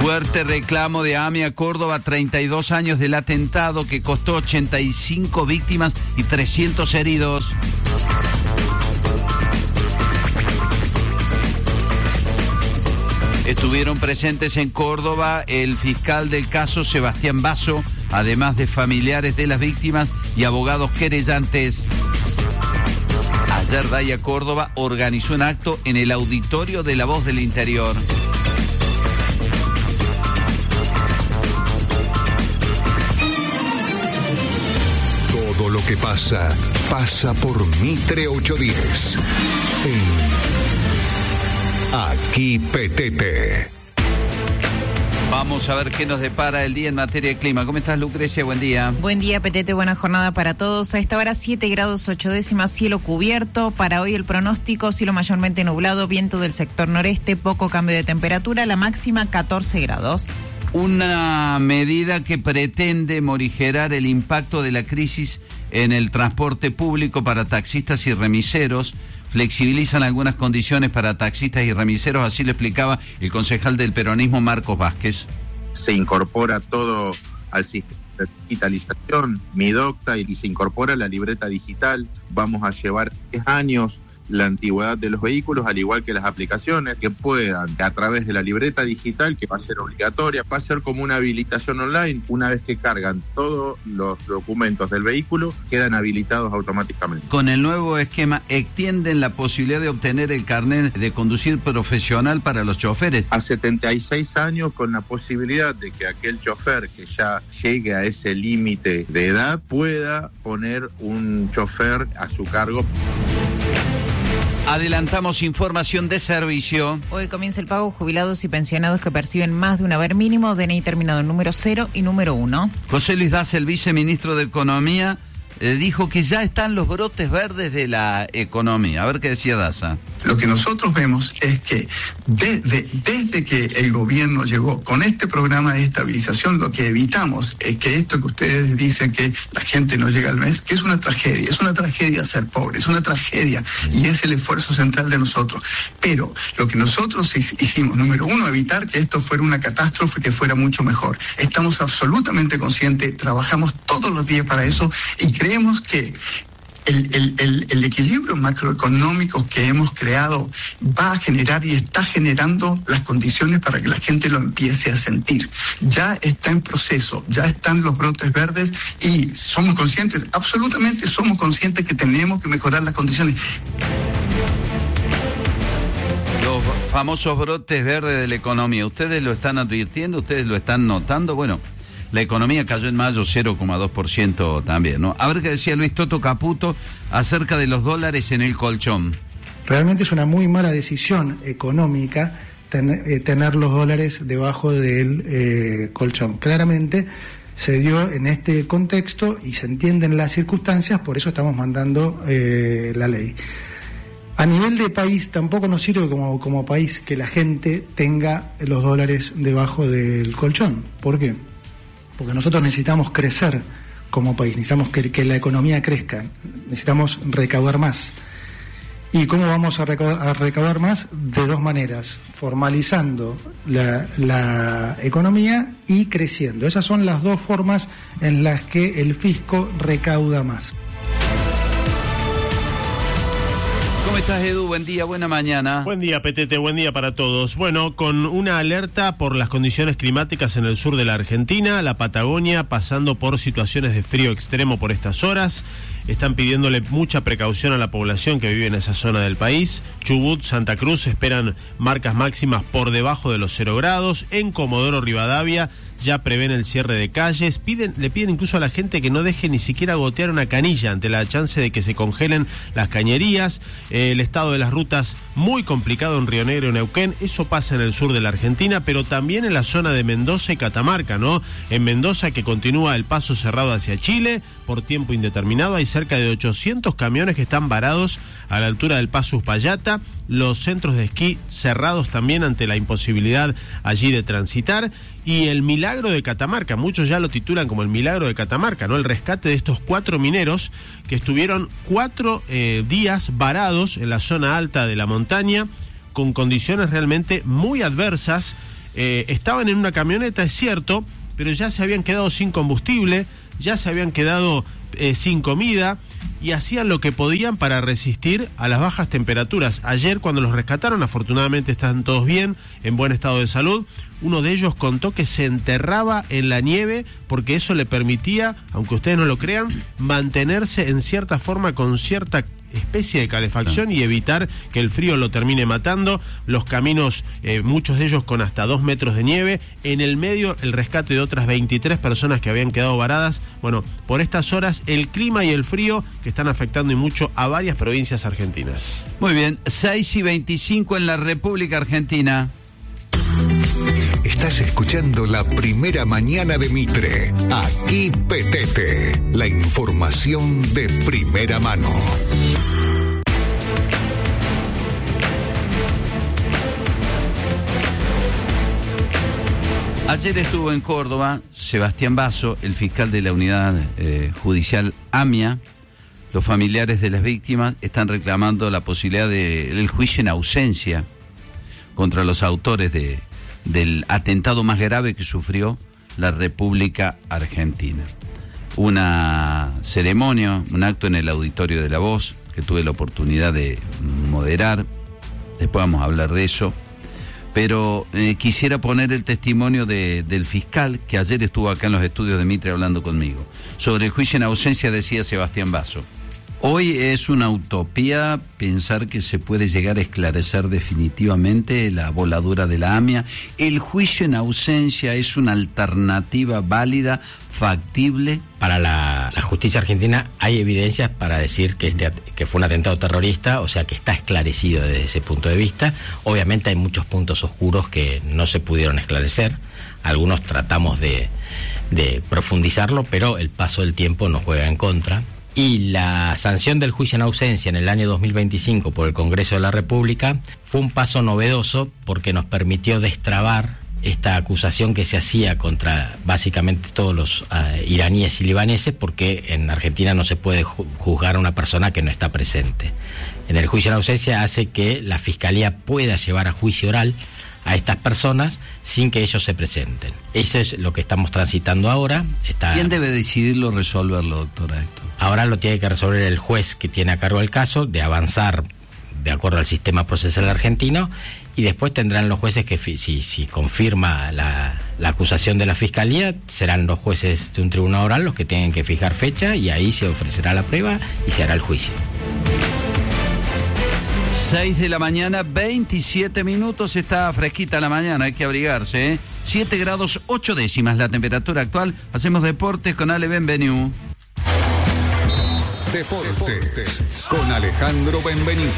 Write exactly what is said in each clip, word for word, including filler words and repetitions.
Fuerte reclamo de AMIA Córdoba, treinta y dos años del atentado que costó ochenta y cinco víctimas y trescientos heridos. Estuvieron presentes en Córdoba el fiscal del caso Sebastián Basso, además de familiares de las víctimas y abogados querellantes. Ayer Daya Córdoba organizó un acto en el auditorio de La Voz del Interior. Todo lo que pasa, pasa por Mitre ochocientos diez. En Aquí Petete. Vamos a ver qué nos depara el día en materia de clima. ¿Cómo estás, Lucrecia? Buen día. Buen día, Petete. Buena jornada para todos. A esta hora siete grados ocho décimas, cielo cubierto. Para hoy el pronóstico, cielo mayormente nublado, viento del sector noreste, poco cambio de temperatura, la máxima catorce grados. Una medida que pretende morigerar el impacto de la crisis en el transporte público para taxistas y remiseros. Flexibilizan algunas condiciones para taxistas y remiseros, así lo explicaba el concejal del peronismo, Marcos Vázquez. Se incorpora todo al sistema de digitalización, MIDOCTA, y se incorpora la libreta digital. Vamos a llevar diez años la antigüedad de los vehículos, al igual que las aplicaciones, que puedan, a través de la libreta digital, que va a ser obligatoria, va a ser como una habilitación online. Una vez que cargan todos los documentos del vehículo, quedan habilitados automáticamente. Con el nuevo esquema, extienden la posibilidad de obtener el carnet de conducir profesional para los choferes. A setenta y seis años, con la posibilidad de que aquel chofer que ya llegue a ese límite de edad pueda poner un chofer a su cargo. Adelantamos información de servicio. Hoy comienza el pago jubilados y pensionados que perciben más de un haber mínimo, D N I terminado en número cero y número uno. José Luis Daza, el viceministro de Economía, eh, dijo que ya están los brotes verdes de la economía. A ver qué decía Daza. Lo que nosotros vemos es que desde, desde que el gobierno llegó con este programa de estabilización, lo que evitamos es que esto que ustedes dicen que la gente no llega al mes, que es una tragedia, es una tragedia ser pobre, es una tragedia y es el esfuerzo central de nosotros. Pero lo que nosotros hicimos, número uno, evitar que esto fuera una catástrofe, que fuera mucho mejor. Estamos absolutamente conscientes, trabajamos todos los días para eso y creemos que El, el, el, el equilibrio macroeconómico que hemos creado va a generar y está generando las condiciones para que la gente lo empiece a sentir. Ya está en proceso, ya están los brotes verdes y somos conscientes, absolutamente somos conscientes que tenemos que mejorar las condiciones. Los famosos brotes verdes de la economía, ¿ustedes lo están advirtiendo? ¿Ustedes lo están notando? Bueno, la economía cayó en mayo cero coma dos por ciento también, ¿no? A ver qué decía Luis Toto Caputo acerca de los dólares en el colchón. Realmente es una muy mala decisión económica ten, eh, tener los dólares debajo del eh, colchón. Claramente se dio en este contexto y se entienden las circunstancias, por eso estamos mandando eh, la ley. A nivel de país, tampoco nos sirve como, como país que la gente tenga los dólares debajo del colchón. ¿Por qué? Porque nosotros necesitamos crecer como país, necesitamos que, que la economía crezca, necesitamos recaudar más. ¿Y cómo vamos a recaudar, a recaudar más? De dos maneras, formalizando la, la economía y creciendo. Esas son las dos formas en las que el fisco recauda más. ¿Cómo estás, Edu? Buen día, buena mañana. Buen día, Petete, buen día para todos. Bueno, con una alerta por las condiciones climáticas en el sur de la Argentina, la Patagonia pasando por situaciones de frío extremo por estas horas. Están pidiéndole mucha precaución a la población que vive en esa zona del país. Chubut, Santa Cruz esperan marcas máximas por debajo de los cero grados. En Comodoro Rivadavia ya prevén el cierre de calles. Piden, le piden incluso a la gente que no deje ni siquiera gotear una canilla ante la chance de que se congelen las cañerías. Eh, el estado de las rutas muy complicado en Río Negro y Neuquén. Eso pasa en el sur de la Argentina, pero también en la zona de Mendoza y Catamarca, ¿no? En Mendoza, que continúa el paso cerrado hacia Chile por tiempo indeterminado. Hay cerca de ochocientos camiones que están varados a la altura del Paso Uspallata. Los centros de esquí cerrados también ante la imposibilidad allí de transitar. Y el milagro de Catamarca, muchos ya lo titulan como el milagro de Catamarca, ¿no? El rescate de estos cuatro mineros que estuvieron cuatro eh, días varados en la zona alta de la montaña con condiciones realmente muy adversas. eh, estaban en una camioneta, es cierto, pero ya se habían quedado sin combustible, ya se habían quedado eh, sin comida y hacían lo que podían para resistir a las bajas temperaturas. Ayer, cuando los rescataron, afortunadamente están todos bien, en buen estado de salud. Uno de ellos contó que se enterraba en la nieve porque eso le permitía, aunque ustedes no lo crean, mantenerse en cierta forma con cierta especie de calefacción y evitar que el frío lo termine matando. Los caminos, eh, muchos de ellos con hasta dos metros de nieve. En el medio, el rescate de otras veintitrés personas que habían quedado varadas. Bueno, por estas horas, el clima y el frío que están afectando y mucho a varias provincias argentinas. Muy bien, seis y veinticinco en la República Argentina. Estás escuchando la primera mañana de Mitre. Aquí Petete, la información de primera mano. Ayer estuvo en Córdoba Sebastián Basso, el fiscal de la unidad eh, judicial AMIA. Los familiares de las víctimas están reclamando la posibilidad del juicio en ausencia contra los autores de, del atentado más grave que sufrió la República Argentina. Una ceremonia, un acto en el Auditorio de La Voz, que tuve la oportunidad de moderar. Después vamos a hablar de eso. Pero eh, quisiera poner el testimonio de, del fiscal, que ayer estuvo acá en los estudios de Mitre hablando conmigo. Sobre el juicio en ausencia decía Sebastián Basso: hoy es una utopía pensar que se puede llegar a esclarecer definitivamente la voladura de la AMIA. El juicio en ausencia es una alternativa válida, factible. Para la, la justicia argentina hay evidencias para decir que, este, que fue un atentado terrorista, o sea que está esclarecido desde ese punto de vista. Obviamente hay muchos puntos oscuros que no se pudieron esclarecer. Algunos tratamos de, de profundizarlo, pero el paso del tiempo nos juega en contra. Y la sanción del juicio en ausencia en el año dos mil veinticinco por el Congreso de la República fue un paso novedoso porque nos permitió destrabar esta acusación que se hacía contra básicamente todos los uh, iraníes y libaneses, porque en Argentina no se puede ju- juzgar a una persona que no está presente. En el juicio en ausencia hace que la Fiscalía pueda llevar a juicio oral a estas personas sin que ellos se presenten. Eso es lo que estamos transitando ahora. Está... ¿Quién debe decidirlo, resolverlo, doctora Héctor? Ahora lo tiene que resolver el juez que tiene a cargo el caso, de avanzar de acuerdo al sistema procesal argentino, y después tendrán los jueces que, si, si confirma la, la acusación de la Fiscalía, serán los jueces de un tribunal oral los que tienen que fijar fecha, y ahí se ofrecerá la prueba y se hará el juicio. seis de la mañana, veintisiete minutos, está fresquita la mañana, hay que abrigarse, ¿eh? siete grados ocho décimas la temperatura actual. Hacemos deportes con Ale Benvenu. Deportes con Alejandro Benvenu.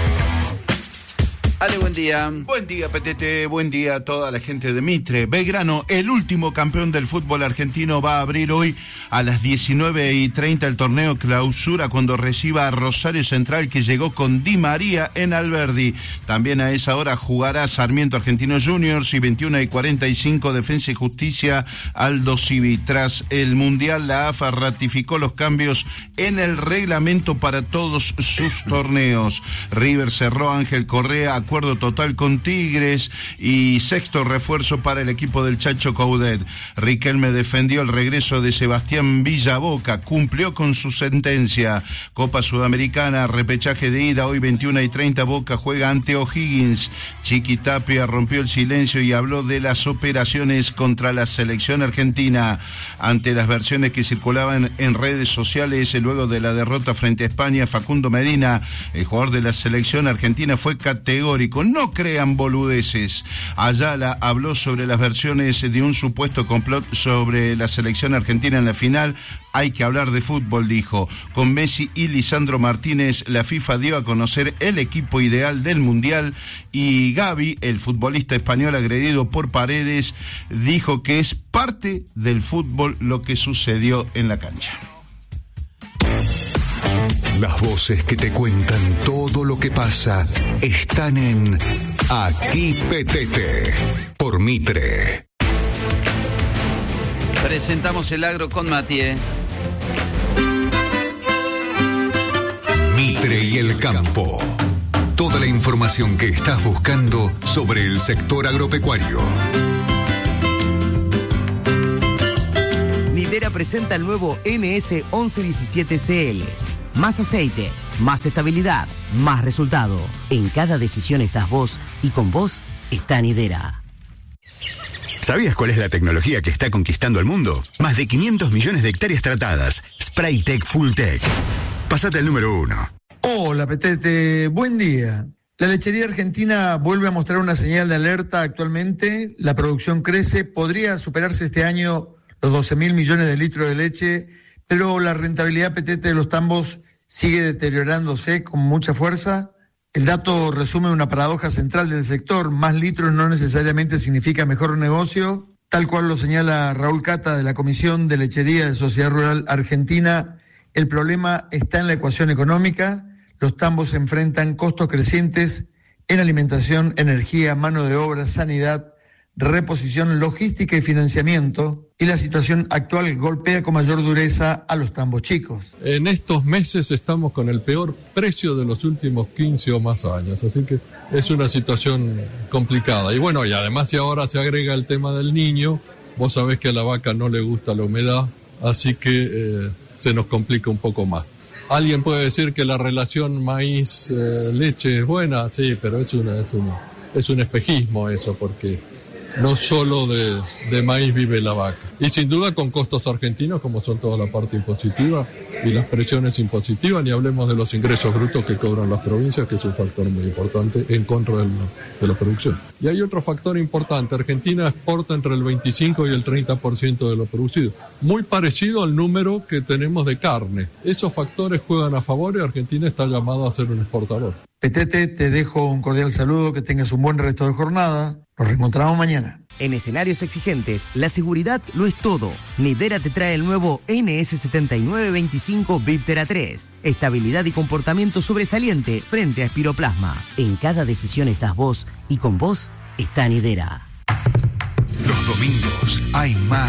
Ale, buen día. Buen día, Petete, buen día a toda la gente de Mitre. Belgrano, el último campeón del fútbol argentino, va a abrir hoy a las diecinueve y treinta el torneo Clausura cuando reciba a Rosario Central, que llegó con Di María en Alberdi. También a esa hora jugará Sarmiento Argentinos Juniors y veintiuna y cuarenta y cinco Defensa y Justicia Aldo Civi. Tras el Mundial, la A F A ratificó los cambios en el reglamento para todos sus torneos. River cerró Ángel Correa, acuerdo total con Tigres, y sexto refuerzo para el equipo del Chacho Coudet. Riquelme defendió el regreso de Sebastián Villaboca, cumplió con su sentencia. Copa Sudamericana, repechaje de ida, hoy veintiuna y treinta, Boca juega ante O'Higgins. Chiqui Tapia rompió el silencio y habló de las operaciones contra la selección argentina. Ante las versiones que circulaban en redes sociales luego de la derrota frente a España, Facundo Medina, el jugador de la selección argentina, fue categórico: no crean boludeces. Ayala habló sobre las versiones de un supuesto complot sobre la selección argentina en la final. Hay que hablar de fútbol, dijo. Con Messi y Lisandro Martínez, la FIFA dio a conocer el equipo ideal del Mundial, y Gavi, el futbolista español agredido por Paredes, dijo que es parte del fútbol lo que sucedió en la cancha. Las voces que te cuentan todo lo que pasa están en Aquí Petete, por Mitre. Presentamos el agro con Matié. Mitre y el campo. toda la información que estás buscando sobre el sector agropecuario. Nidera presenta el nuevo N S once diecisiete C L. Más aceite, más estabilidad, más resultado. En cada decisión estás vos y con vos está Nidera. ¿Sabías cuál es la tecnología que está conquistando el mundo? Más de quinientos millones de hectáreas tratadas. Spraytec Fulltech. Pasate al número uno. Hola, Petete. Buen día. La lechería argentina vuelve a mostrar una señal de alerta actualmente. La producción crece. Podría superarse este año los doce mil millones de litros de leche, pero la rentabilidad, Petete, de los tambos sigue deteriorándose con mucha fuerza. El dato resume una paradoja central del sector. Más litros no necesariamente significa mejor negocio. Tal cual lo señala Raúl Cata de la Comisión de Lechería de Sociedad Rural Argentina, el problema está en la ecuación económica. Los tambos se enfrentan costos crecientes en alimentación, energía, mano de obra, sanidad, reposición, logística y financiamiento, y la situación actual golpea con mayor dureza a los tambos chicos. En estos meses estamos con el peor precio de los últimos quince o más años, así que es una situación complicada. Y bueno, y además si ahora se agrega el tema del niño, vos sabés que a la vaca no le gusta la humedad, así que eh, se nos complica un poco más. Alguien puede decir que la relación maíz-leche es buena, sí, pero es, una, es, una, es un espejismo eso, porque no solo de, de maíz vive la vaca. Y sin duda con costos argentinos, como son toda la parte impositiva y las presiones impositivas, ni hablemos de los ingresos brutos que cobran las provincias, que es un factor muy importante en contra de la, de la producción. Y hay otro factor importante. Argentina exporta entre el veinticinco y el treinta por ciento de lo producido, muy parecido al número que tenemos de carne. Esos factores juegan a favor y Argentina está llamado a ser un exportador. Petete, te dejo un cordial saludo, que tengas un buen resto de jornada. Nos reencontramos mañana. En escenarios exigentes, la seguridad lo es todo. Nidera te trae el nuevo N S setenta y nueve veinticinco Viptera tres. Estabilidad y comportamiento sobresaliente frente a espiroplasma. En cada decisión estás vos y con vos está Nidera. Los domingos hay más